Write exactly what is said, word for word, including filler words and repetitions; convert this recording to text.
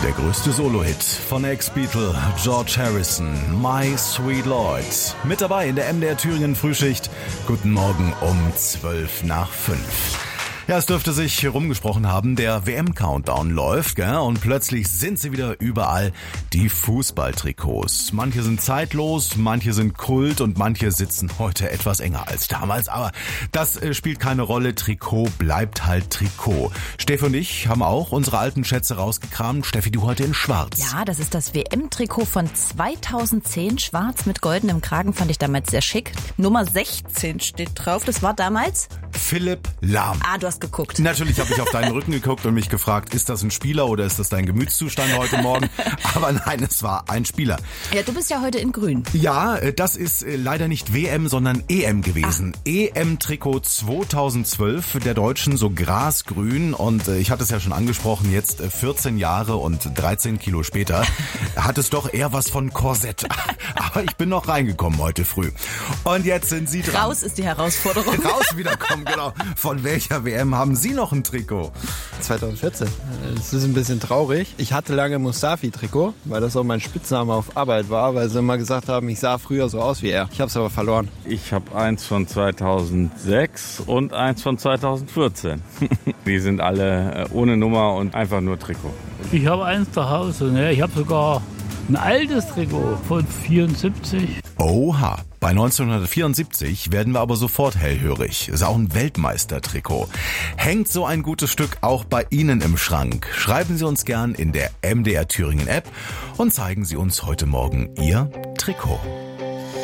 Der größte Solo-Hit von Ex-Beatle George Harrison, My Sweet Lord. Mit dabei in der M D R Thüringen Frühschicht. Guten Morgen um zwölf nach fünf. Ja, es dürfte sich herumgesprochen haben, der W M-Countdown läuft, gell? Und plötzlich sind sie wieder überall, die Fußballtrikots. Manche sind zeitlos, manche sind Kult und manche sitzen heute etwas enger als damals. Aber das äh, spielt keine Rolle, Trikot bleibt halt Trikot. Steffi und ich haben auch unsere alten Schätze rausgekramt. Steffi, du heute in schwarz. Ja, das ist das W M-Trikot von zweitausendzehn, schwarz mit goldenem Kragen, fand ich damals sehr schick. Nummer sechzehn steht drauf, das war damals? Philipp Lahm. Ah, du hast geguckt. Natürlich habe ich auf deinen Rücken geguckt und mich gefragt, ist das ein Spieler oder ist das dein Gemütszustand heute Morgen? Aber nein, es war ein Spieler. Ja, du bist ja heute in grün. Ja, das ist leider nicht W M, sondern E M gewesen. Ah. E M-Trikot zweitausendzwölf der Deutschen, so grasgrün. Und ich hatte es ja schon angesprochen, jetzt vierzehn Jahre und dreizehn Kilo später hat es doch eher was von Korsett. Aber ich bin noch reingekommen heute früh. Und jetzt sind Sie dran. Raus ist die Herausforderung. Raus wiederkommen, genau. Von welcher W M haben Sie noch ein Trikot? zweitausendvierzehn. Das ist ein bisschen traurig. Ich hatte lange Mustafi-Trikot, weil das auch mein Spitzname auf Arbeit war, weil sie immer gesagt haben, ich sah früher so aus wie er. Ich habe es aber verloren. Ich habe eins von zweitausendsechs und eins von zweitausendvierzehn. Die sind alle ohne Nummer und einfach nur Trikot. Ich habe eins zu Hause. Ne? Ich habe sogar ein altes Trikot von vierundsiebzig. Oha. Bei neunzehnhundertvierundsiebzig werden wir aber sofort hellhörig. Ist auch ein Weltmeistertrikot. Hängt so ein gutes Stück auch bei Ihnen im Schrank? Schreiben Sie uns gern in der M D R Thüringen App und zeigen Sie uns heute Morgen Ihr Trikot.